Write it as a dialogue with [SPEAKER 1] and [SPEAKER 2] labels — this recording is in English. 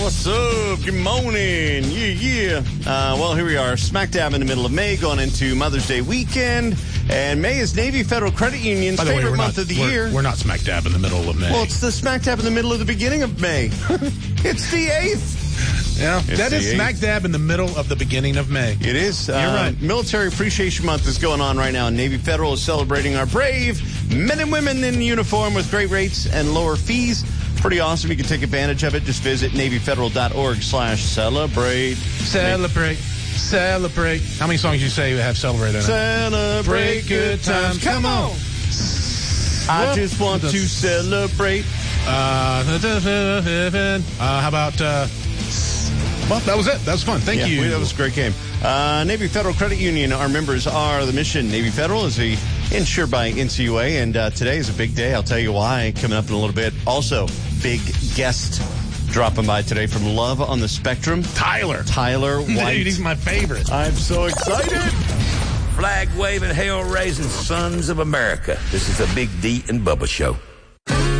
[SPEAKER 1] What's up? Good morning. Yeah. Well, here we are, smack dab in the middle of May, going into Mother's Day weekend. And May is Navy Federal Credit Union's favorite month of the year.
[SPEAKER 2] We're not smack dab in the middle of May.
[SPEAKER 1] Well, it's the smack dab in the middle of the beginning of May. It's the 8th.
[SPEAKER 2] Yeah,
[SPEAKER 1] It's
[SPEAKER 2] that
[SPEAKER 1] the
[SPEAKER 2] is
[SPEAKER 1] 8th.
[SPEAKER 2] smack dab in the middle of the beginning of May.
[SPEAKER 1] It is.
[SPEAKER 2] You're right.
[SPEAKER 1] Military Appreciation Month is going on right now, and Navy Federal is celebrating our brave men and women in uniform with great rates and lower fees. Pretty awesome. You can take advantage of it. Just visit NavyFederal.org/celebrate.
[SPEAKER 2] Celebrate. How many songs you say you have celebrated?
[SPEAKER 1] Celebrate good times. Come on. I just want to celebrate.
[SPEAKER 2] How about... well, that was it. That was fun. Thank you.
[SPEAKER 1] That was a great game. Navy Federal Credit Union, our members are the mission. Navy Federal is insured by NCUA, and today is a big day. I'll tell you why coming up in a little bit. Also, big guest dropping by today from Love on the Spectrum.
[SPEAKER 2] Tyler
[SPEAKER 1] White.
[SPEAKER 2] Dude, he's my favorite.
[SPEAKER 1] I'm so excited.
[SPEAKER 3] Flag-waving, hell-raising sons of America. This is the Big D and Bubba Show.